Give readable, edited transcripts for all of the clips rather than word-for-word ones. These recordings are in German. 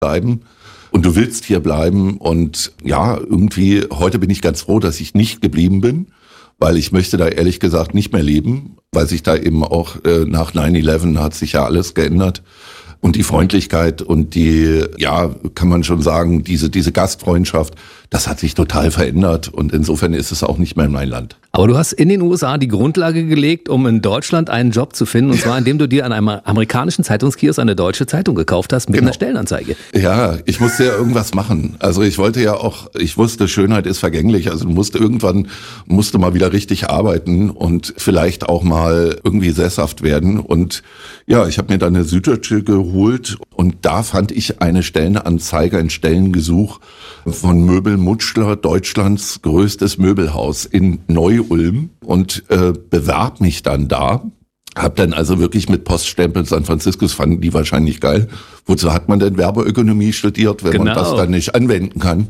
bleiben. Und du willst hier bleiben. Und ja, irgendwie, heute bin ich ganz froh, dass ich nicht geblieben bin, weil ich möchte da ehrlich gesagt nicht mehr leben, weil sich da eben auch nach 9/11 hat sich ja alles geändert. Und die Freundlichkeit und die, ja, kann man schon sagen, diese Gastfreundschaft, das hat sich total verändert. Und insofern ist es auch nicht mehr mein Land. Aber du hast in den USA die Grundlage gelegt, um in Deutschland einen Job zu finden. Und zwar, indem du dir an einem amerikanischen Zeitungskiosk eine deutsche Zeitung gekauft hast mit einer Stellenanzeige. Ja, ich musste ja irgendwas machen. Also ich wusste, Schönheit ist vergänglich. Also musste mal wieder richtig arbeiten und vielleicht auch mal irgendwie sesshaft werden. Und ja, ich habe mir dann eine Süddeutsche geholt und da fand ich eine Stellenanzeige, ein Stellengesuch von Möbel Mutschler, Deutschlands größtes Möbelhaus in Neu-Ulm und bewarb mich dann da. Hab dann also wirklich mit Poststempel San Francisco, das fanden die wahrscheinlich geil. Wozu hat man denn Werbeökonomie studiert, wenn man das dann nicht anwenden kann?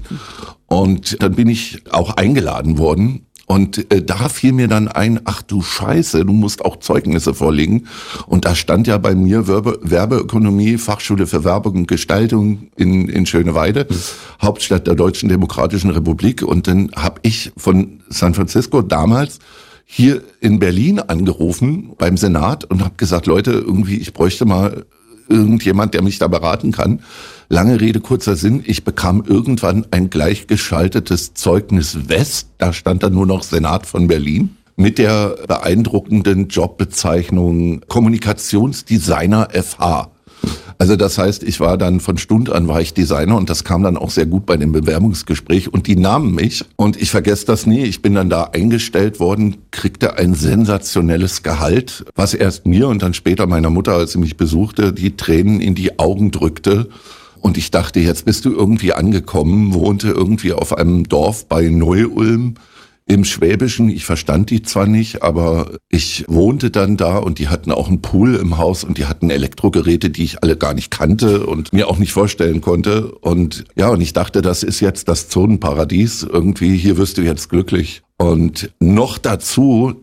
Und dann bin ich auch eingeladen worden. Und da fiel mir dann ein, ach du Scheiße, du musst auch Zeugnisse vorlegen. Und da stand ja bei mir Werbeökonomie, Fachschule für Werbung und Gestaltung in Schöneweide, Hauptstadt der Deutschen Demokratischen Republik. Und dann habe ich von San Francisco damals hier in Berlin angerufen beim Senat und habe gesagt, Leute, irgendwie, ich bräuchte mal irgendjemand, der mich da beraten kann. Lange Rede, kurzer Sinn, ich bekam irgendwann ein gleichgeschaltetes Zeugnis West, da stand dann nur noch Senat von Berlin, mit der beeindruckenden Jobbezeichnung Kommunikationsdesigner FH. Also das heißt, ich war dann von Stund an war ich Designer und das kam dann auch sehr gut bei dem Bewerbungsgespräch und die nahmen mich und ich vergesse das nie. Ich bin dann da eingestellt worden, kriegte ein sensationelles Gehalt, was erst mir und dann später meiner Mutter, als sie mich besuchte, die Tränen in die Augen drückte. Und ich dachte, jetzt bist du irgendwie angekommen, wohnte irgendwie auf einem Dorf bei Neu-Ulm im Schwäbischen. Ich verstand die zwar nicht, aber ich wohnte dann da und die hatten auch einen Pool im Haus und die hatten Elektrogeräte, die ich alle gar nicht kannte und mir auch nicht vorstellen konnte. Und ja, und ich dachte, das ist jetzt das Zonenparadies. Irgendwie, hier wirst du jetzt glücklich. Und noch dazu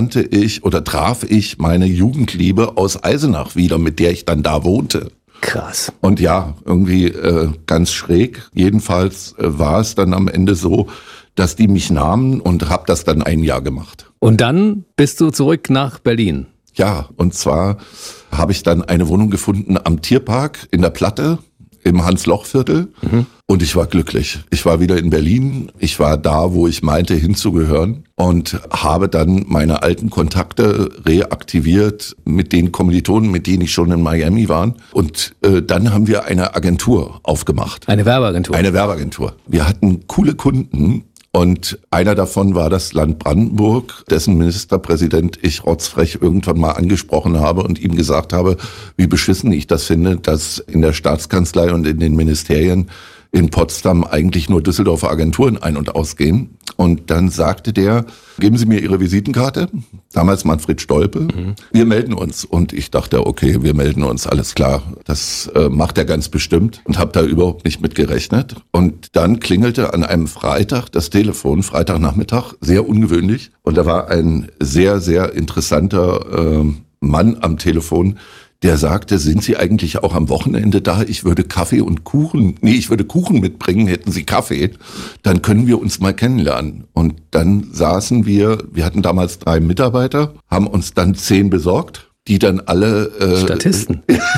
traf ich meine Jugendliebe aus Eisenach wieder, mit der ich dann da wohnte. Krass. Und ja, irgendwie ganz schräg. Jedenfalls war es dann am Ende so, dass die mich nahmen und habe das dann ein Jahr gemacht. Und dann bist du zurück nach Berlin? Ja, und zwar habe ich dann eine Wohnung gefunden am Tierpark in der Platte im Hans-Loch-Viertel und ich war glücklich. Ich war wieder in Berlin, ich war da, wo ich meinte hinzugehören und habe dann meine alten Kontakte reaktiviert mit den Kommilitonen, mit denen ich schon in Miami war. Und dann haben wir eine Agentur aufgemacht. Eine Werbeagentur? Eine Werbeagentur. Wir hatten coole Kunden. Und einer davon war das Land Brandenburg, dessen Ministerpräsident ich rotzfrech irgendwann mal angesprochen habe und ihm gesagt habe, wie beschissen ich das finde, dass in der Staatskanzlei und in den Ministerien in Potsdam eigentlich nur Düsseldorfer Agenturen ein- und ausgehen. Und dann sagte der, geben Sie mir Ihre Visitenkarte, damals Manfred Stolpe, wir melden uns. Und ich dachte, okay, wir melden uns, alles klar, das macht er ganz bestimmt und habe da überhaupt nicht mit gerechnet. Und dann klingelte an einem Freitag das Telefon, Freitagnachmittag, sehr ungewöhnlich. Und da war ein sehr, sehr interessanter Mann am Telefon, der sagte, sind Sie eigentlich auch am Wochenende da? Ich würde Kuchen mitbringen, hätten Sie Kaffee, dann können wir uns mal kennenlernen. Und dann saßen wir hatten damals 3 Mitarbeiter, haben uns dann 10 besorgt, die dann alle Statisten.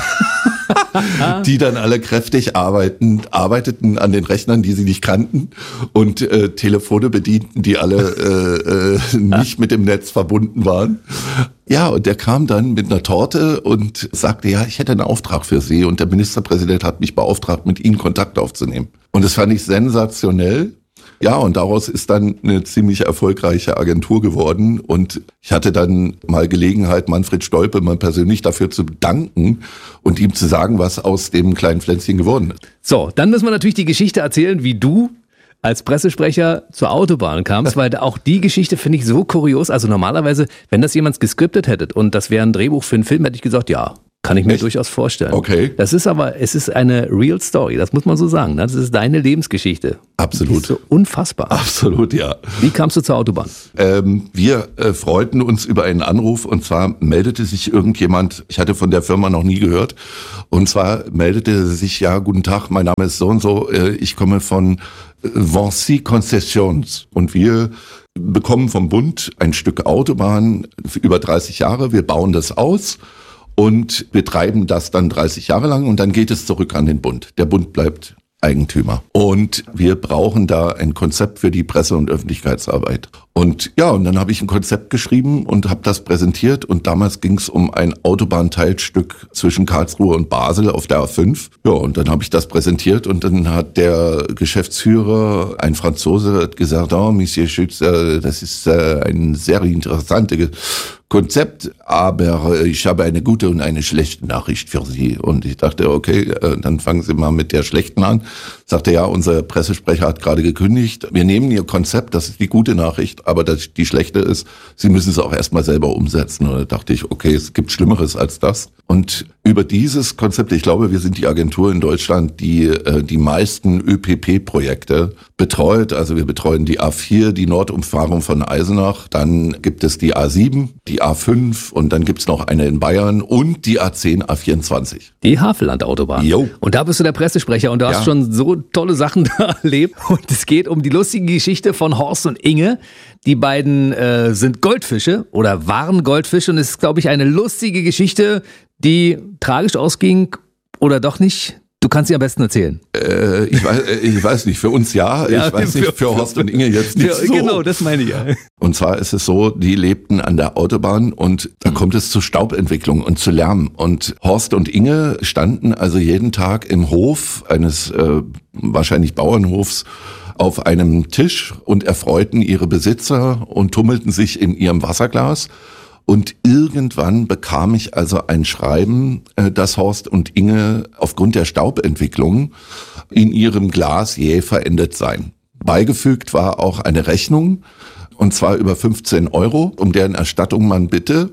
Die dann alle kräftig arbeiteten an den Rechnern, die sie nicht kannten und Telefone bedienten, die alle nicht mit dem Netz verbunden waren. Ja, und der kam dann mit einer Torte und sagte, ja, ich hätte einen Auftrag für Sie und der Ministerpräsident hat mich beauftragt, mit Ihnen Kontakt aufzunehmen. Und das fand ich sensationell. Ja, und daraus ist dann eine ziemlich erfolgreiche Agentur geworden und ich hatte dann mal Gelegenheit, Manfred Stolpe mal persönlich dafür zu bedanken und ihm zu sagen, was aus dem kleinen Pflänzchen geworden ist. So, dann müssen wir natürlich die Geschichte erzählen, wie du als Pressesprecher zur Autobahn kamst, weil auch die Geschichte finde ich so kurios. Also normalerweise, wenn das jemand geskriptet hätte und das wäre ein Drehbuch für einen Film, hätte ich gesagt, ja, Kann ich mir Echt? durchaus vorstellen. Okay. Es ist eine real story, das muss man so sagen. Das ist deine Lebensgeschichte. Absolut. Die ist so unfassbar. Absolut, ja. Wie kamst du zur Autobahn? Wir freuten uns über einen Anruf und zwar meldete sich irgendjemand, ich hatte von der Firma noch nie gehört, und zwar meldete sich, ja, guten Tag, mein Name ist so und so, ich komme von Vinci Concessions und wir bekommen vom Bund ein Stück Autobahn für über 30 Jahre, wir bauen das aus und betreiben das dann 30 Jahre lang und dann geht es zurück an den Bund. Der Bund bleibt Eigentümer. Und wir brauchen da ein Konzept für die Presse- und Öffentlichkeitsarbeit. Und ja, und dann habe ich ein Konzept geschrieben und habe das präsentiert. Und damals ging es um ein Autobahnteilstück zwischen Karlsruhe und Basel auf der A5. Ja, und dann habe ich das präsentiert und dann hat der Geschäftsführer, ein Franzose, gesagt, oh, Monsieur Schütz, das ist ein sehr interessantes Konzept, aber ich habe eine gute und eine schlechte Nachricht für Sie. Und ich dachte, okay, dann fangen Sie mal mit der schlechten an. Sagte, ja, unser Pressesprecher hat gerade gekündigt. Wir nehmen Ihr Konzept, das ist die gute Nachricht, aber die schlechte ist, Sie müssen es auch erstmal selber umsetzen. Und da dachte ich, okay, es gibt Schlimmeres als das. Und über dieses Konzept, ich glaube, wir sind die Agentur in Deutschland, die die meisten ÖPP-Projekte betreut. Also wir betreuen die A4, die Nordumfahrung von Eisenach. Dann gibt es die A7, die A5 und dann gibt's noch eine in Bayern und die A10, A24. Die Havelland-Autobahn. Jo. Und da bist du der Pressesprecher und du hast schon so tolle Sachen da erlebt. Und es geht um die lustige Geschichte von Horst und Inge. Die beiden sind Goldfische oder waren Goldfische und es ist, glaube ich, eine lustige Geschichte, die tragisch ausging oder doch nicht. Du kannst sie am besten erzählen. Ich weiß nicht, für uns ja, ich weiß nicht, für Horst und Inge jetzt nicht so. Genau, das meine ich ja. Und zwar ist es so, die lebten an der Autobahn und da kommt es zu Staubentwicklung und zu Lärm. Und Horst und Inge standen also jeden Tag im Hof eines wahrscheinlich Bauernhofs auf einem Tisch und erfreuten ihre Besitzer und tummelten sich in ihrem Wasserglas. Und irgendwann bekam ich also ein Schreiben, dass Horst und Inge aufgrund der Staubentwicklung in ihrem Glas jäh verendet seien. Beigefügt war auch eine Rechnung, und zwar über 15 €, um deren Erstattung man bitte.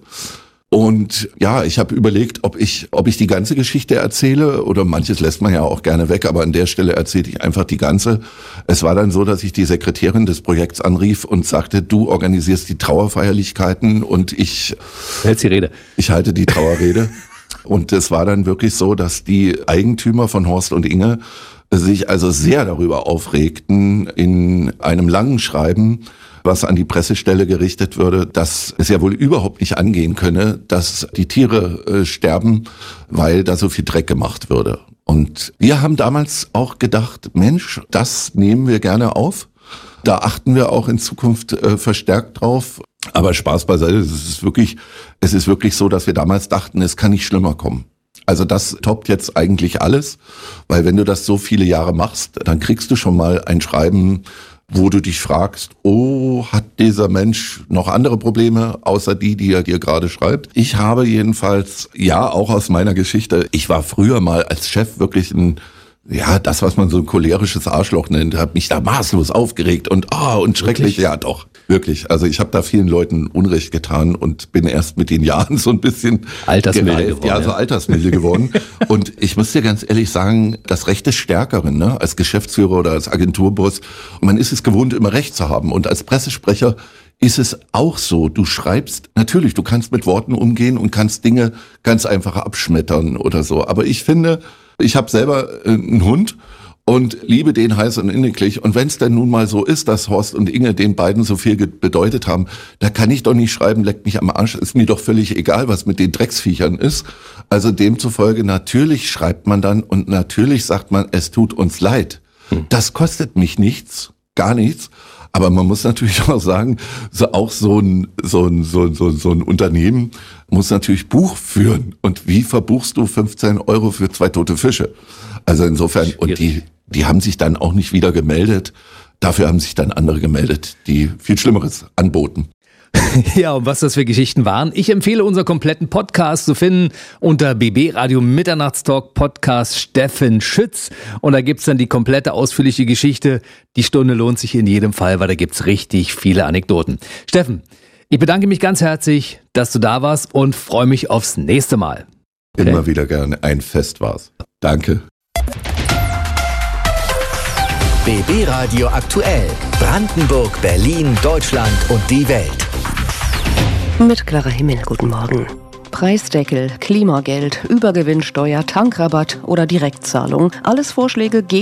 Und ja, ich habe überlegt, ob ich die ganze Geschichte erzähle oder manches lässt man ja auch gerne weg, aber an der Stelle erzähle ich einfach die ganze. Es war dann so, dass ich die Sekretärin des Projekts anrief und sagte, du organisierst die Trauerfeierlichkeiten und ich Hältst die Rede. Ich halte die Trauerrede. Und es war dann wirklich so, dass die Eigentümer von Horst und Inge sich also sehr darüber aufregten in einem langen Schreiben, was an die Pressestelle gerichtet würde, dass es ja wohl überhaupt nicht angehen könne, dass die Tiere sterben, weil da so viel Dreck gemacht würde. Und wir haben damals auch gedacht, Mensch, das nehmen wir gerne auf. Da achten wir auch in Zukunft verstärkt drauf. Aber Spaß beiseite, es ist wirklich so, dass wir damals dachten, es kann nicht schlimmer kommen. Also das toppt jetzt eigentlich alles, weil wenn du das so viele Jahre machst, dann kriegst du schon mal ein Schreiben, wo du dich fragst, oh, hat dieser Mensch noch andere Probleme, außer die er dir gerade schreibt? Ich habe jedenfalls, ja, auch aus meiner Geschichte, ich war früher mal als Chef wirklich das, was man so ein cholerisches Arschloch nennt, habe mich da maßlos aufgeregt und schrecklich, ja doch, wirklich. Also ich habe da vielen Leuten Unrecht getan und bin erst mit den Jahren so ein bisschen altersmilde geworden. Ja, so altersmilde geworden. Und ich muss dir ganz ehrlich sagen, das Recht des Stärkeren, ne, als Geschäftsführer oder als Agenturboss, man ist es gewohnt, immer Recht zu haben. Und als Pressesprecher ist es auch so. Du schreibst, natürlich, du kannst mit Worten umgehen und kannst Dinge ganz einfach abschmettern oder so. Aber ich finde, ich habe selber einen Hund und liebe den heiß und inniglich. Und wenn es denn nun mal so ist, dass Horst und Inge den beiden so viel bedeutet haben, da kann ich doch nicht schreiben, leck mich am Arsch, ist mir doch völlig egal, was mit den Drecksviechern ist. Also demzufolge, natürlich schreibt man dann und natürlich sagt man, es tut uns leid. Das kostet mich nichts, gar nichts. Aber man muss natürlich auch sagen, so ein Unternehmen muss natürlich Buch führen. Und wie verbuchst du 15 € für 2 tote Fische? Also insofern, und die haben sich dann auch nicht wieder gemeldet. Dafür haben sich dann andere gemeldet, die viel Schlimmeres anboten. Ja, und was das für Geschichten waren. Ich empfehle unseren kompletten Podcast zu finden unter BB Radio Mitternachtstalk Podcast Steffen Schütz. Und da gibt's dann die komplette ausführliche Geschichte. Die Stunde lohnt sich in jedem Fall, weil da gibt's richtig viele Anekdoten. Steffen, ich bedanke mich ganz herzlich, dass du da warst und freue mich aufs nächste Mal. Immer wieder gerne. Ein Fest war's. Danke. BB Radio aktuell. Brandenburg, Berlin, Deutschland und die Welt. Mit Clara Himmel, guten Morgen. Preisdeckel, Klimageld, Übergewinnsteuer, Tankrabatt oder Direktzahlung. Alles Vorschläge gegen